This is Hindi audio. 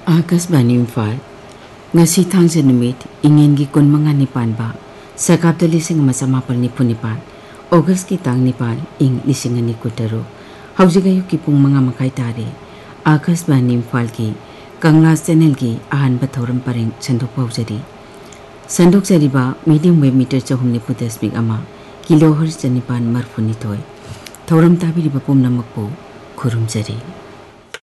Akashvani Imphal ngasi thangse numit ingengi kunmanga nipanba sakapta lising masamapal nipunipan August ki tang nipan ing lisingani kutaro haujigayu ki pung manga makai tare Akashvani Imphal की कंगलास चैनल की अहानबा थौरम परंग संदोक पाउजरी संदोक जरीबा मीडियम वेव मीटर 4.10 अमा किलोहर्ट्ज 9 मरफुनिथोय थौरम ताबिरिबा पुमनमकपु खुरुमजरी।